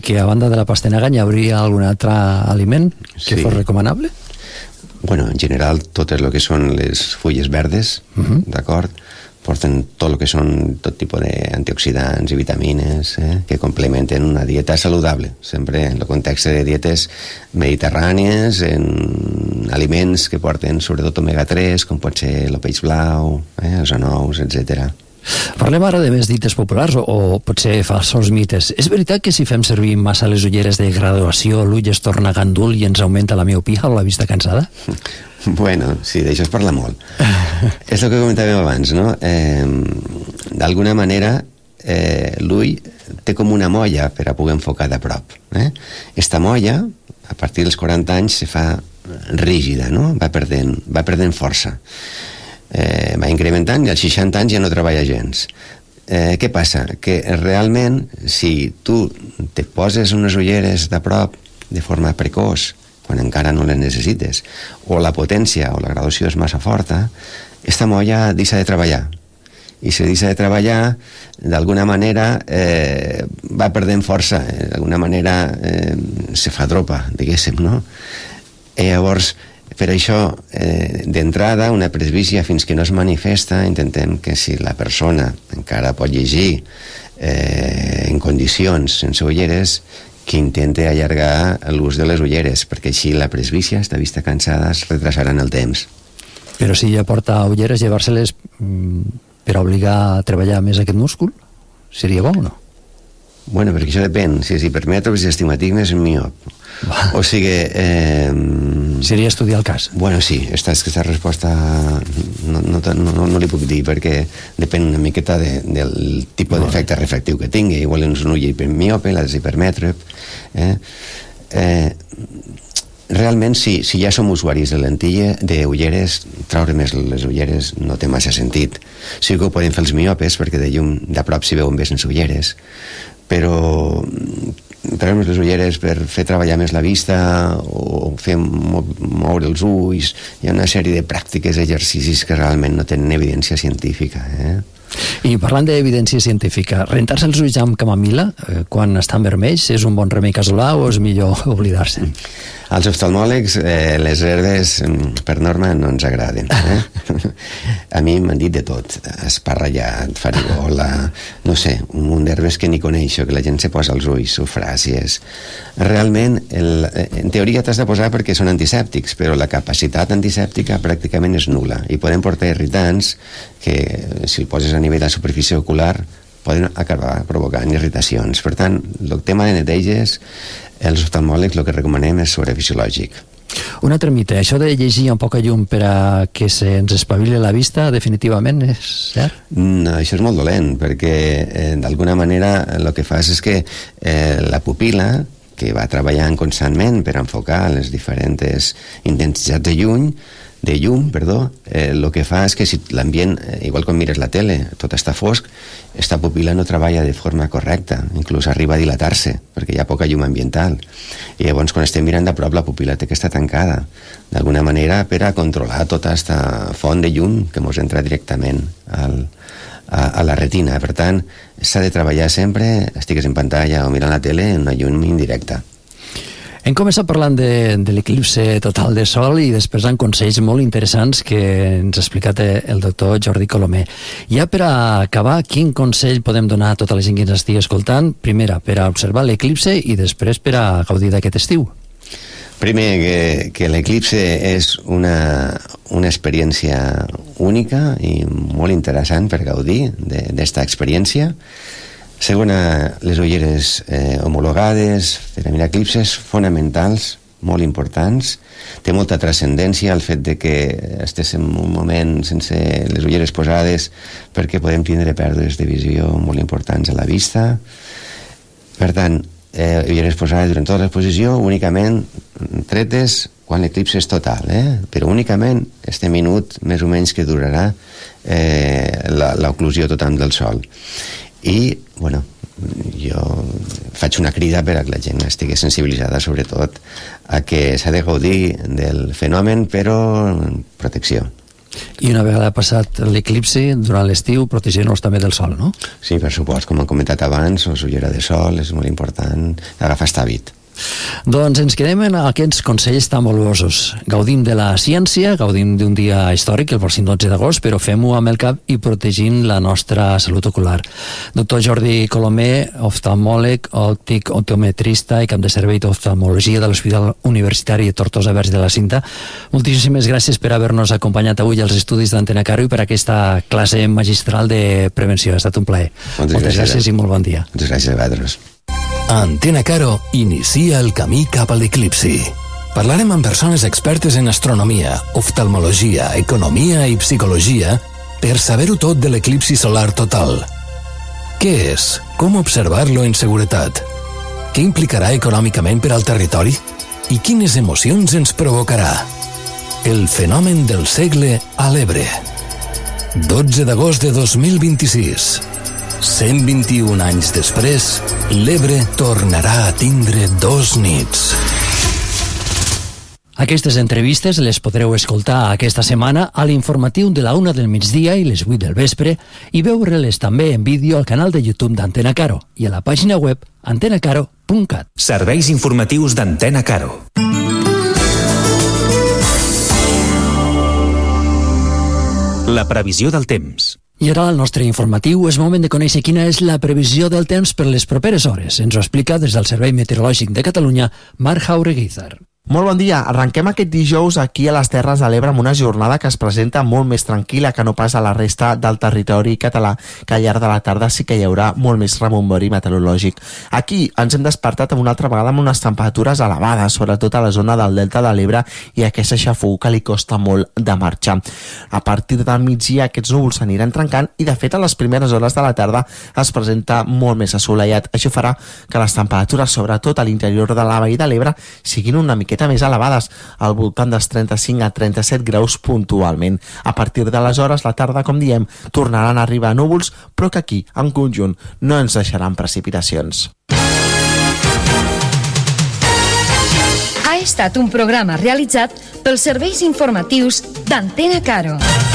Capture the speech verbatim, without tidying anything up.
Que a banda de la pastanaga hi hauria algun altre aliment que Sí. fos recomanable? Bueno, en general, totes el que són les fulles verdes, Uh-huh. d'acord? Porten tot el que són tot tipus d'antioxidants i vitamines eh, que complementen una dieta saludable, sempre en el context de dietes mediterrànies, en aliments que porten sobretot omega tres, com pot ser el peix blau, eh, els anous, etcètera. Parlem ara de més dites populars o, o potser falsos mites. És veritat que si fem servir massa les ulleres de graduació l'ull es torna gandul i ens augmenta la miopia o la vista cansada? Bueno, sí, d'això es parla molt. És el que comentàvem abans, no? Eh, D'alguna manera, eh, l'ull té com una molla per a poder enfocar de prop. Eh? Esta molla, a partir dels quaranta anys, se fa rígida, no? Va perdent, va perdent força. Eh, va incrementant i als seixanta anys ja no treballa gens. Eh, què passa? Que realment, si tu te poses unes ulleres de prop de forma precoç, quan encara no les necessites, o la potència o la graduació és massa forta, esta molla deixa de treballar. I si deixa de treballar, d'alguna manera eh, va perdent força, eh, d'alguna manera eh, se fa dropa, diguéssim, no? I llavors, per això, eh, d'entrada, una presbícia fins que no es manifesta, intentem que si la persona encara pot llegir eh, en condicions sense ulleres, que intente allargar l'ús de les ulleres, perquè així la presbícia, esta vista cansada, es retrasarà en el temps. Però si ja porta ulleres, llevar-se-les mm, per obligar a treballar més aquest múscul, seria bo o no? Bueno, perquè això depèn. Si és hipermetrop, si és astigmatisme, és miop. O sigui... Eh, seria estudiar el cas. Bueno, sí, esta, aquesta resposta no, no, no, no li puc dir, perquè depèn una miqueta de, del tipus d'efecte refractiu que tingui. Igual és un ull hipermiope, l'altre és hipermètrop. Eh? Eh, realment, si, si ja som usuaris de lentilla, d'ulleres, traure més les ulleres no té massa sentit. Sí que ho poden fer els miopes, perquè de llum de prop s'hi veuen bé sense ulleres, però treure les ulleres per fer treballar més la vista o fer moure els ulls, hi ha una sèrie de pràctiques, exercicis que realment no tenen evidència científica. Eh? I parlant d'evidència científica, rentar-se els ulls amb camamila eh, quan estan vermells és un bon remei casolà o és millor oblidar-se? Als oftalmòlegs eh, les herbes per norma no ens agraden. Eh? A mi m'han dit de tot, esparrallat, farigola, no sé, un munt d'herbes que ni coneixo, que la gent se posa als ulls, sufràcies. Realment, el, en teoria t'has de posar perquè són antisèptics, però la capacitat antisèptica pràcticament és nul·la i poden portar irritants que, si el poses a nivell de la superfície ocular, poden acabar provocant irritacions. Per tant, el tema de neteges, els oftalmòlegs el que recomanem és sobrefisiològic. Un altre mite, això de llegir amb poca llum per a que se'ns espavili la vista, definitivament és cert? No, això és molt dolent, perquè eh, d'alguna manera el que fas és que eh, la pupil·la, que va treballant constantment per enfocar les diferents intensitats de llum, de llum, perdó, eh, el que fa és que si l'ambient, eh, igual quan mires la tele, tot està fosc, esta pupil·la no treballa de forma correcta, inclús arriba a dilatar-se, perquè hi ha poca llum ambiental. I llavors, quan estem mirant de prop, la pupil·la té que estar tancada, d'alguna manera, per a controlar tota aquesta font de llum que ens entra directament al, a, a la retina. Per tant, s'ha de treballar sempre, estigues en pantalla o mirant la tele, en una llum indirecta. Hem començat parlant de, de l'eclipse total de sol i després amb consells molt interessants que ens ha explicat el doctor Jordi Colomer. Ja per a acabar, quin consell podem donar a tota la gent que ens estigui escoltant? Primera, per a observar l'eclipse i després per a gaudir d'aquest estiu. Primer, que, que l'eclipse és una, una experiència única i molt interessant per gaudir d'esta experiència. Segona, les ulleres eh, homologades per a mirar eclipses fonamentals, molt importants. Té molta transcendència el fet de que estiguem un moment sense les ulleres posades perquè podem tindre pèrdues de visió molt importants a la vista. Per tant, eh, ulleres posades durant tota l'exposició, únicament tretes quan l'eclipse és total, eh? Però únicament este minut més o menys que durarà eh, l'oclusió total del sol. I, bueno, jo faig una crida per a que la gent estigui sensibilitzada sobretot a que s'ha de gaudir del fenomen, però en protecció. I una vegada passat l'eclipsi, durant l'estiu, protegir-nos també del sol, no? Sí, per supost, com hem comentat abans, la ullera de sol és molt important agafar aquest hàbit. Doncs ens quedem en aquests consells tan valuosos. Gaudim de la ciència, gaudim d'un dia històric, el pròxim dotze d'agost, però fem-ho amb el cap i protegint la nostra salut ocular. Doctor Jordi Colomer, oftalmòleg, òptic, optometrista i cap de servei d'oftalmologia de l'Hospital Universitari de Tortosa Verge de la Cinta, moltíssimes gràcies per haver-nos acompanyat avui als estudis d'Antena Caro i per aquesta classe magistral de prevenció. Ha estat un plaer. Moltes, Moltes gràcies, gràcies i molt bon dia. Moltes gràcies a vosaltres. Antena Caro inicia el camí cap a l'eclipsi. Parlarem amb persones expertes en astronomia, oftalmologia, economia i psicologia per saber-ho tot de l'eclipsi solar total. Què és? Com observar-lo en seguretat? Què implicarà econòmicament per al territori? I quines emocions ens provocarà? El fenomen del segle a l'Ebre. dotze d'agost de dos mil vint-i-sis. cent vint-i-un anys després, l'Ebre tornarà a tindre dos nits. Aquestes entrevistes les podreu escoltar aquesta setmana a l'informatiu de la una del migdia i les vuit del vespre i veure-les també en vídeo al canal de YouTube d'Antena Caro i a la pàgina web antena caro punt cat. Serveis informatius d'Antena Caro. La previsió del temps. I ara al nostre informatiu és moment de conèixer quina és la previsió del temps per les properes hores. Ens ho explica des del Servei Meteorològic de Catalunya, Marc Jaureguizar. Molt bon dia. Arrenquem aquest dijous aquí a les Terres de l'Ebre amb una jornada que es presenta molt més tranquil·la que no pas a la resta del territori català, que al llarg de la tarda sí que hi haurà molt més rebombori meteorològic. Aquí ens hem despertat amb una altra vegada amb unes temperatures elevades, sobretot a la zona del Delta de l'Ebre i aquesta xafogor que li costa molt de marxar. A partir del migdia aquests núvols s'aniran trencant i de fet a les primeres hores de la tarda es presenta molt més assolellat. Això farà que les temperatures, sobretot a l'interior de la Vall de l'Ebre, siguin una miqueta més elevades, al voltant dels trenta-cinc a trenta-set graus puntualment. A partir d'aleshores, la tarda, com diem, tornaran a arribar núvols, però que aquí, en conjunt, no ens deixaran precipitacions. Ha estat un programa realitzat pels serveis informatius d'Antena Caro.